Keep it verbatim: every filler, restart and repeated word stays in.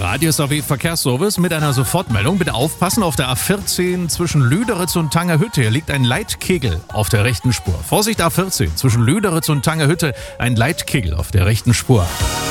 Radio S A W Verkehrsservice mit einer Sofortmeldung. Bitte aufpassen, auf der A vierzehn zwischen Lüderitz und Tangerhütte liegt ein Leitkegel auf der rechten Spur. Vorsicht, A vierzehn zwischen Lüderitz und Tangerhütte, ein Leitkegel auf der rechten Spur.